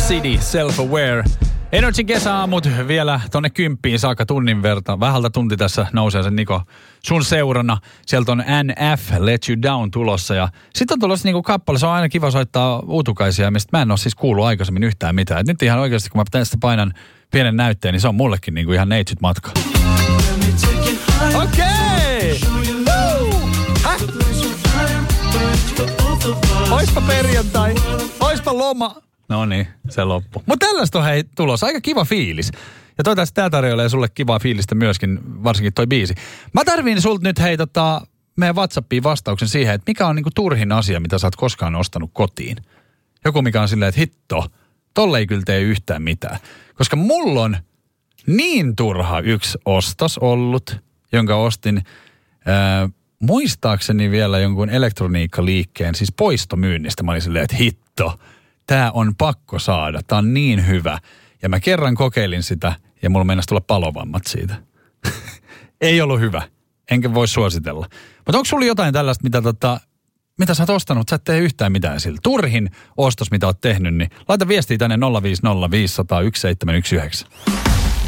City, Self-Aware. Energy kesäaamut vielä tonne 10 saakka tunnin verta. Vähältä tunti tässä nousee sen Niko sun seurana. Sieltä on NF, Let You Down tulossa. Ja sitten on tulossa niinku kappale, se on aina kiva soittaa uutukaisia, mistä mä en ole siis kuullut aikaisemmin yhtään mitään. Et nyt ihan oikeasti, kun mä tästä painan pienen näytteen, niin se on mullekin niinku ihan neitsyt matka. Okei! Häh? Oispa perjantai, oispa loma. No niin, se loppu. Mutta tällaista on hei tulossa. Aika kiva fiilis. Ja toivottavasti tää tarjoilee sulle kivaa fiilistä myöskin, varsinkin toi biisi. Mä tarviin sulta nyt hei meidän WhatsAppiin vastauksen siihen, että mikä on niinku turhin asia, mitä sä oot koskaan ostanut kotiin. Joku mikä on silleen, että hitto, tolle ei kyllä tee yhtään mitään. Koska mulla on niin turha yksi ostos ollut, jonka ostin muistaakseni vielä jonkun elektroniikkaliikkeen, siis poistomyynnistä. Mä olin silleen, että hitto, tää on pakko saada, tää on niin hyvä. Ja mä kerran kokeilin sitä ja mulla meinasi tulla palovammat siitä. Ei ollut hyvä, enkä voi suositella. Mutta onko sulla jotain tällaista, mitä sä oot ostanut, sä et tee yhtään mitään sillä? Turhin ostos, mitä oot tehnyt, niin laita viestiä tänne 050 500 1719.